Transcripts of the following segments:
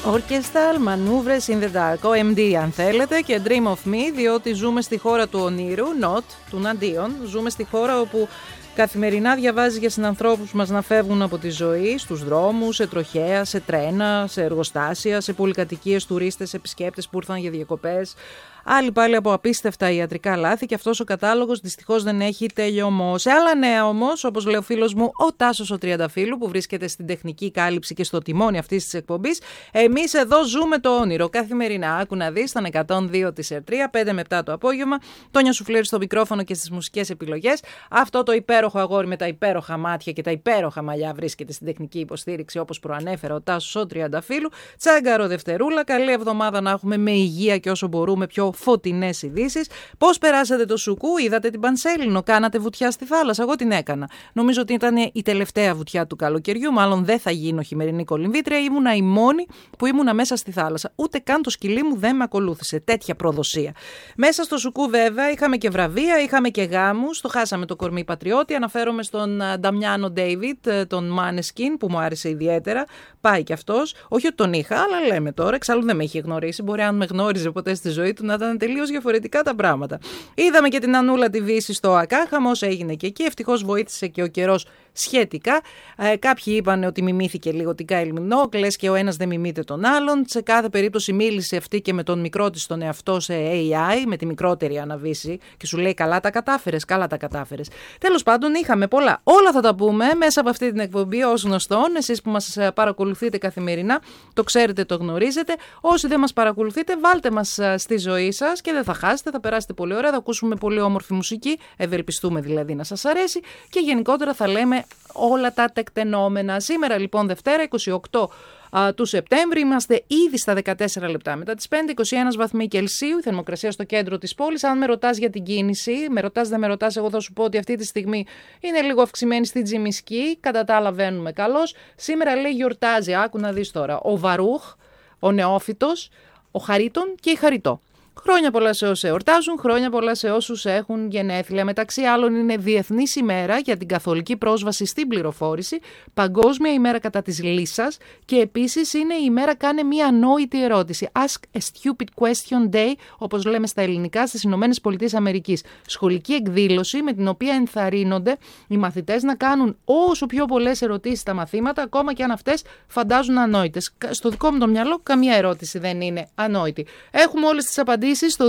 Orchestral Maneuvers in the Dark, OMD αν θέλετε, και Dream of Me, διότι ζούμε στη χώρα του ονείρου, not του Ναντίον. Ζούμε στη χώρα όπου καθημερινά διαβάζεις για συνανθρώπους μας να φεύγουν από τη ζωή, στους δρόμους, σε τροχαία, σε τρένα, σε εργοστάσια, σε πολυκατοικίες, τουρίστες, επισκέπτες που ήρθαν για διακοπές. Άλλοι πάλι από απίστευτα ιατρικά λάθη, και αυτός ο κατάλογος δυστυχώς δεν έχει τελειωμό. Σε άλλα νέα όμως, όπως λέει ο φίλος μου ο Τάσος ο Τριανταφύλου, που βρίσκεται στην τεχνική κάλυψη και στο τιμόνι αυτής της εκπομπής, εμείς εδώ ζούμε το όνειρο. Καθημερινά, άκου να δεις, στον 102 της ΕΡΤΡΙΑ, 5 με 7 το απόγευμα, Τόνια Σουφλέρη στο μικρόφωνο και στις μουσικές επιλογές. Αυτό το υπέροχο αγόρι με τα υπέροχα μάτια και τα υπέροχα μαλλιά βρίσκεται στην τεχνική υποστήριξη, όπως προανέφερα ο Τάσος ο Τριανταφύλου. Τσάγκαρο Δευτερούλα, καλή εβδομάδα να έχουμε, με υγεία και όσο μπορούμε πιο φωτεινές ειδήσεις. Πώς περάσατε το Σουκού, είδατε την Πανσέλινο, κάνατε βουτιά στη θάλασσα? Εγώ την έκανα. Νομίζω ότι ήταν η τελευταία βουτιά του καλοκαιριού. Μάλλον δεν θα γίνω χειμερινή κολυμβήτρια. Ήμουνα η μόνη που ήμουνα μέσα στη θάλασσα. Ούτε καν το σκυλί μου δεν με ακολούθησε. Τέτοια προδοσία. Μέσα στο Σουκού, βέβαια, είχαμε και βραβεία, είχαμε και γάμους. Το χάσαμε το κορμί πατριώτη. Αναφέρομαι στον Νταμιάνο Ντέιβιτ, τον Μάνεσκιν, που μου άρεσε ιδιαίτερα. Πάει κι αυτός. Όχι ότι τον είχα, αλλά λέμε τώρα. Εξάλλου δεν με είχε γνωρίσει. Μπορεί, αν με γνώριζε ποτέ στη ζωή του, να ήταν τελείως διαφορετικά τα πράγματα. Είδαμε και την Ανούλα τη Βύση στο ΑΚΑ, χαμός έγινε και εκεί. Ευτυχώς βοήθησε και ο καιρός σχετικά. Κάποιοι είπαν ότι μιμήθηκε λίγο την Κάιλ Μινόκ, λες και ο ένας δεν μιμείται τον άλλον. Σε κάθε περίπτωση μίλησε αυτή και με τον μικρό της τον εαυτό σε AI, με τη μικρότερη αναβίση, και σου λέει καλά τα κατάφερες, καλά τα κατάφερες. Τέλος πάντων, είχαμε πολλά. Όλα θα τα πούμε μέσα από αυτή την εκπομπή, ως γνωστόν. Εσείς που μας παρακολουθείτε καθημερινά, το ξέρετε, το γνωρίζετε. Όσοι δεν μας παρακολουθείτε, βάλτε μας στη ζωή σας και δεν θα χάσετε, θα περάσετε πολύ ωραία, θα ακούσουμε πολύ όμορφη μουσική, ευελπιστούμε δηλαδή να σας αρέσει, και γενικότερα θα λέμε όλα τα τεκτενόμενα. Σήμερα λοιπόν Δευτέρα 28 του Σεπτέμβρη, είμαστε ήδη στα 14 λεπτά μετά τις 5, 21 βαθμοί Κελσίου, η θερμοκρασία στο κέντρο της πόλης. Αν με ρωτάς για την κίνηση, με ρωτάς δεν με ρωτάς, εγώ θα σου πω ότι αυτή τη στιγμή είναι λίγο αυξημένη στη Τζιμισκή, κατά τα άλλα βαίνουμε καλώς. Σήμερα λέει γιορτάζει, άκου να δεις τώρα, ο Βαρούχ, ο Νεόφυτος, ο Χαρίτων και η Χαριτό. Χρόνια πολλά σε όσους εορτάζουν, χρόνια πολλά σε όσους έχουν γενέθλια. Μεταξύ άλλων, είναι Διεθνής ημέρα για την καθολική πρόσβαση στην πληροφόρηση, Παγκόσμια ημέρα κατά της λύσας, και επίσης είναι η ημέρα κάνε μία ανόητη ερώτηση. Ask a stupid question day, όπως λέμε στα ελληνικά, στις Ηνωμένες Πολιτείες Αμερικής. Σχολική εκδήλωση με την οποία ενθαρρύνονται οι μαθητές να κάνουν όσο πιο πολλές ερωτήσεις στα μαθήματα, ακόμα και αν αυτές φαντάζουν ανόητες. Στο δικό μου το μυαλό, καμία ερώτηση δεν είναι ανόητη. Έχουμε όλες τις απαντήσεις στο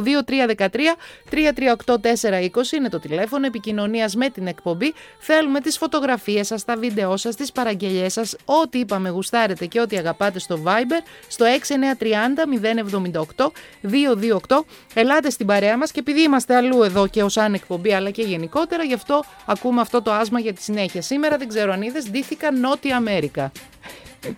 2313-338-420, είναι το τηλέφωνο επικοινωνίας με την εκπομπή. Θέλουμε τις φωτογραφίες σας, τα βίντεό σας, τις παραγγελίες σας, ό,τι είπαμε γουστάρετε και ό,τι αγαπάτε στο Viber, στο 6930-078-228. Ελάτε στην παρέα μας, και επειδή είμαστε αλλού εδώ και ως αν εκπομπή, αλλά και γενικότερα, γι' αυτό ακούμε αυτό το άσμα για τη συνέχεια. Σήμερα, δεν ξέρω αν είδες, ντύθηκα Νότια Αμέρικα.